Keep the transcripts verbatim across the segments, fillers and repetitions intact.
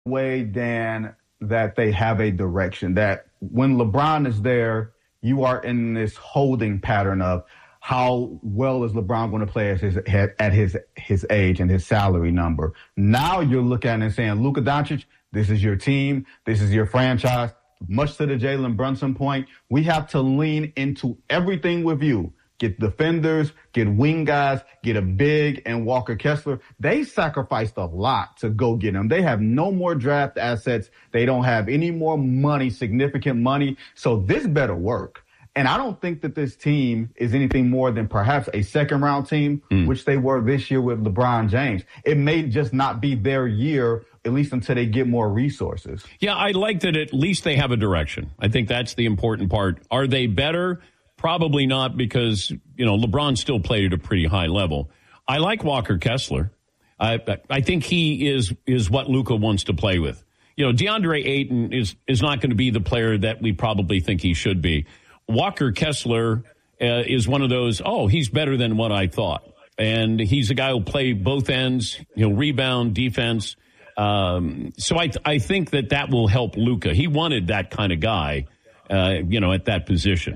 way, Dan, that they have a direction, that when LeBron is there, you are in this holding pattern of how well is LeBron going to play at his at his his age and his salary number. Now you're looking at it and saying, Luka Doncic, this is your team, this is your franchise. Much to the Jalen Brunson point, we have to lean into everything with you. Get defenders, get wing guys, get a big and Walker Kessler. They sacrificed a lot to go get him. They have no more draft assets. They don't have any more money, significant money. So this better work. And I don't think that this team is anything more than perhaps a second round team, mm. which they were this year with LeBron James. It may just not be their year, at least until they get more resources. Yeah, I like that at least they have a direction. I think that's the important part. Are they better? Probably not, because, you know, LeBron still played at a pretty high level. I like Walker Kessler. I I think he is is what Luka wants to play with. You know, DeAndre Ayton is, is not going to be the player that we probably think he should be. Walker Kessler uh, is one of those, oh, he's better than what I thought. And he's a guy who'll play both ends, he'll rebound, defense. Um, so I I think that that will help Luka. He wanted that kind of guy, uh, you know, at that position.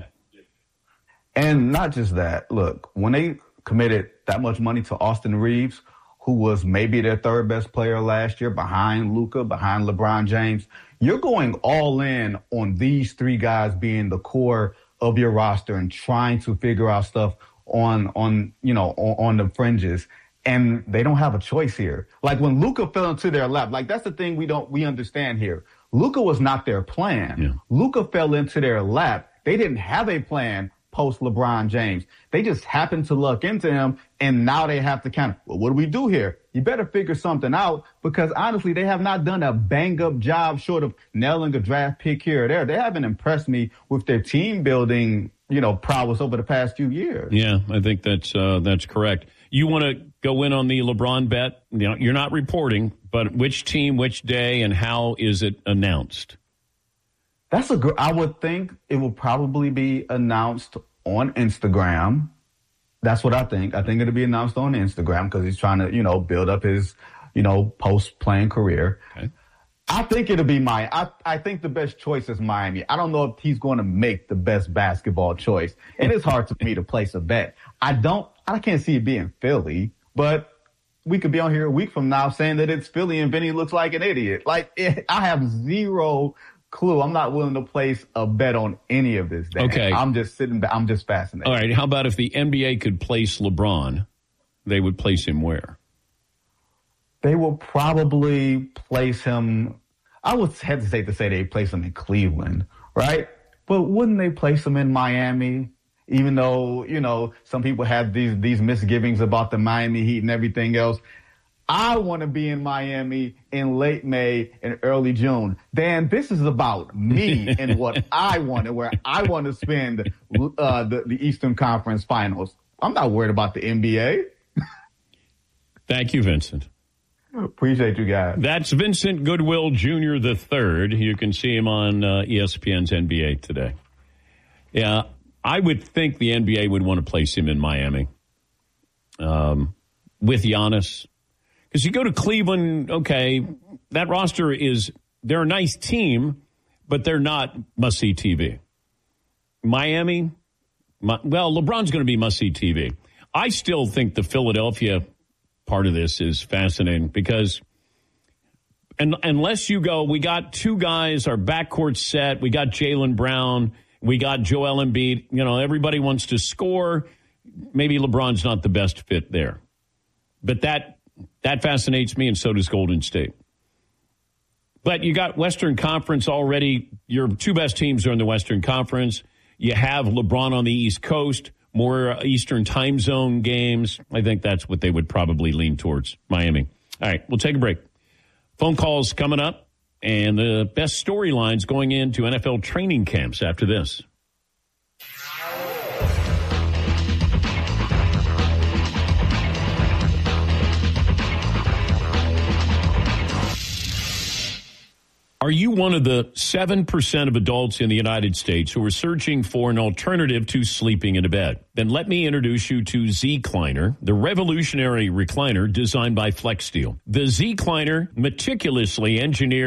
And not just that. Look, when they committed that much money to Austin Reeves, who was maybe their third best player last year behind Luka, behind LeBron James, you're going all in on these three guys being the core of your roster and trying to figure out stuff on, on you know, on, on the fringes. And they don't have a choice here. Like when Luka fell into their lap, like that's the thing we don't, we understand here. Luka was not their plan. Yeah. Luka fell into their lap. They didn't have a plan post LeBron James. They just happened to luck into him, and now they have to kind of, well, what do we do here? You better figure something out, because honestly, they have not done a bang-up job short of nailing a draft pick here or there. They haven't impressed me with their team building, you know, prowess over the past few years. Yeah, I think that's uh, that's correct. You want to go in on the LeBron bet? You know, you're not reporting, but which team, which day, and how is it announced? That's a good, I would think it will probably be announced on Instagram. That's what I think. I think it'll be announced on Instagram because he's trying to, you know, build up his, you know, post-playing career. Okay. I think it'll be my, I, I think the best choice is Miami. I don't know if he's going to make the best basketball choice. And it's hard for me to place a bet. I don't, I can't see it being Philly, but we could be on here a week from now saying that it's Philly and Vinny looks like an idiot. Like, it, I have zero clue. I'm not willing to place a bet on any of this. Dan. Okay. I'm just sitting back. I'm just fascinated. All right. How about if the N B A could place LeBron, they would place him where? They will probably place him. I would hesitate to say they place him in Cleveland, right? But wouldn't they place him in Miami? Even though, you know, some people have these, these misgivings about the Miami Heat and everything else. I want to be in Miami in late May and early June. Dan, this is about me and what I want and where I want to spend uh, the, the Eastern Conference Finals. I'm not worried about the N B A. Thank you, Vincent. Appreciate you guys. That's Vincent Goodwill Junior the third. You can see him on uh, E S P N's N B A Today. Yeah, I would think the N B A would want to place him in Miami um, with Giannis. Because you go to Cleveland, okay, that roster is, they're a nice team, but they're not must-see T V. Miami, my, well, LeBron's going to be must-see T V. I still think the Philadelphia part of this is fascinating because and, unless you go, we got two guys, our backcourt set, we got Jaylen Brown, we got Joel Embiid, you know, everybody wants to score. Maybe LeBron's not the best fit there. But that That fascinates me, and so does Golden State. But you got Western Conference already. Your two best teams are in the Western Conference. You have LeBron on the East Coast, more Eastern time zone games. I think that's what they would probably lean towards, Miami. All right, we'll take a break. Phone calls coming up, and the best storylines going into N F L training camps after this. Are you one of the seven percent of adults in the United States who are searching for an alternative to sleeping in a bed? Then let me introduce you to Z-Cliner, the revolutionary recliner designed by FlexSteel. The Z-Cliner, meticulously engineered